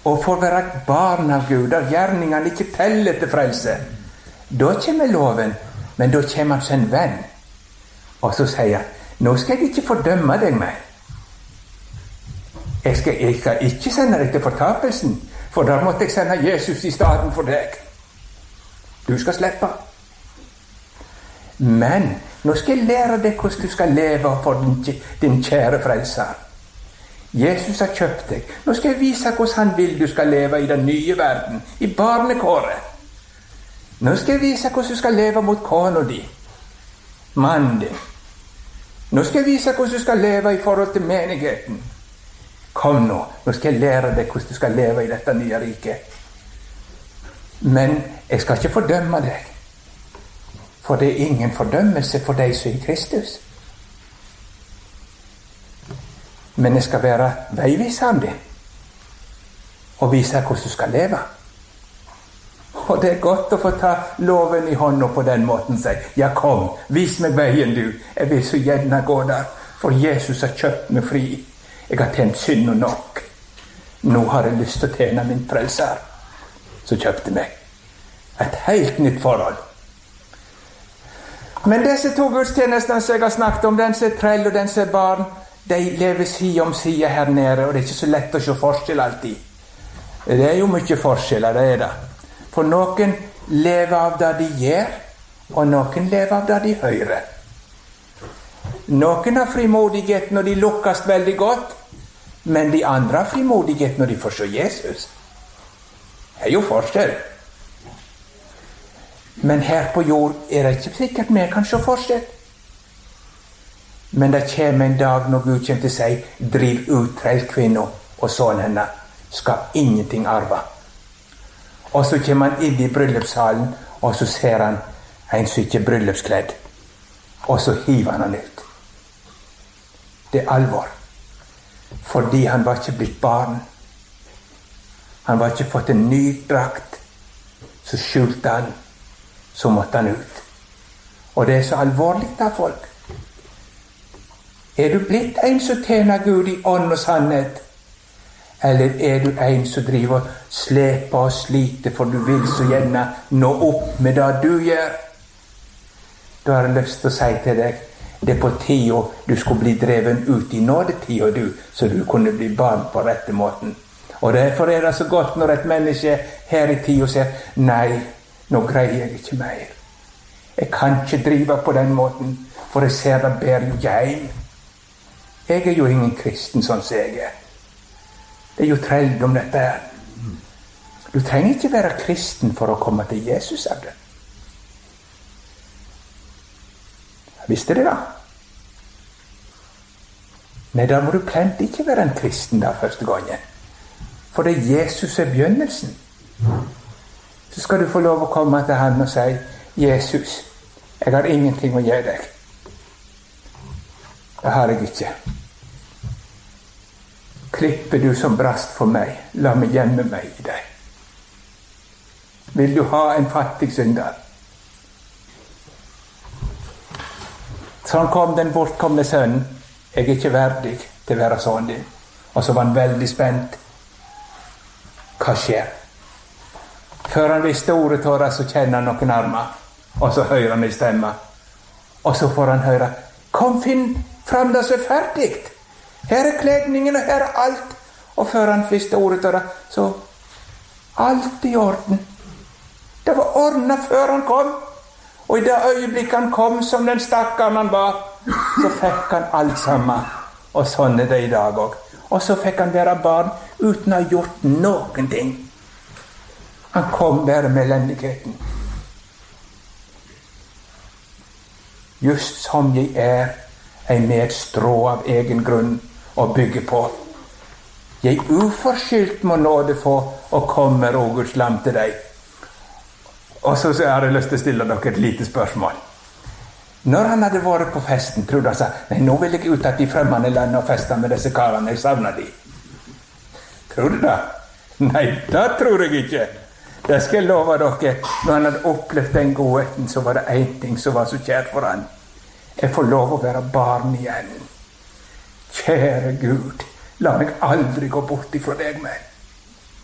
og får være et barn av Gud, der gjerningene ikke teller til frelse, da kommer loven, men da kommer han som en venn. Og så sier han, nå skal jeg ikke fordømme deg mer. Jeg skal ikke sende deg til fortapelsen, for da måtte jeg sende Jesus i stedet for deg. Du skal slippe. Men nå skal jeg lære deg hvordan du skal leve for din kjære frelser. Jesus har kjøpt deg. Nå skal jeg vise hvordan han vil du skal leve i den nye verden, i barnekåret. Nå skal jeg vise hvordan du skal leve mot kona di, mannen din. Nå skal jeg vise hvordan du skal leve i forhold til menigheten. Kom nå skal jeg lære deg hvordan du skal leve i dette nye riket. Men jeg skal ikke fordømme deg, for det er ingen fordømmelse for deg som er i Kristus. Men jeg skal være veiviseren din, og vise hvordan du skal leve. Og det er godt å få ta loven i hånden på den måten, si, ja kom, vis meg veien du, jeg vil så gjerne gå der, for Jesus har kjøpt meg fri. Jeg har tjent synd og nok. Nå har jeg lyst til å tjene min frelser, som kjøpte meg. Et helt nytt forhold. Men disse to gudstjenestene som jeg har snakket om, den som er trell og den som er barn, de lever side om side her nede, og det er ikke så lett å se forskjell alltid. Det er jo mye forskjeller, det er det. For noen lever av det de gjør, og noen lever av det de hører. Noen har frimodighet når de lukkes veldig godt, men de andre har frimodighet når de får se Jesus. Det er jo forskjell. Men her på jord er det ikke sikkert vi kan se forskjell. Men det kommer en dag når Gud kommer til å si, driv ut trellkvinna, og sånn henne skal ingenting arve. Og så kommer han inn i bryllupssalen, og så ser han en som ikke er bryllupskledd, og så hiver han ut. Det er alvor. Fordi han var ikke blitt barn. Han var ikke fått en ny drakt. Så skjulte han, så måtte han ut. Og det er så alvorlig da, folk. Er du blitt en som tjener Gud i ånd og sannhet? Eller er du en som driver og sleper og sliter, for du vil så gjerne nå opp med det du gjør? Da har jeg lyst til å si til deg, det er på tida du skulle bli dreven ut i nådetida du, så du kunne bli barn på rette måten. Og derfor er det så godt når et menneske her i tida sier, nei, nå greier jeg ikke mer. Jeg kan ikke drive på den måten, for jeg ser det ber jo hjem. Jeg er jo ingen kristen sånn som jeg er. Det er jo trelldom dette her. Du trenger ikke være kristen for å komme til Jesus av det. Visste du det? Nei, da må du plent ikke være en kristen da første gangen. For det er Jesus er begynnelsen. Så skal du få lov å komme til han og si, Jesus, jeg har ingenting å gi deg. Det har jeg ikke. Klipper du som brast for meg, la meg gjemme meg i deg. Vil du ha en fattig synder? Sånn kom den bortkomne sønnen. Jeg er ikke verdig til å være sånn din. Og så var han veldig spent. Hva skjer? Før han visste ordet tåra, så kjenner han noen armer. Og så hører han i stemma. Og så får han høre, kom, finn fram det som er ferdig. Her er kledningen, og her er alt. Og før han visste ordet tåra, så alt i orden. Det var ordnet før han kom. Og i det øyeblikket han kom som den stakkaren han var, så fikk han alt sammen. Og sånn er det i dag også. Og så fikk han være barn uten å ha gjort noen ting. Han kom bare med elendigheten. Just som jeg er med et strå av egen grunn å bygge på. Jeg uforskyldt må nåde få og kommer, å Guds lam, til deg. Og så har jeg lyst til å stille dere et lite spørsmål. Når han hadde vært på festen, trodde han seg, nei, nå vil jeg ut at de fremmede land og feste med disse karene, jeg savner de. Tror du det? Nei, det tror jeg ikke. Det skal jeg love dere. Når han hadde opplevd den godheten, så var det en ting som var så kjært for han. Jeg får lov å være barn igjen. Kjære Gud, la meg aldri gå bort ifra deg med.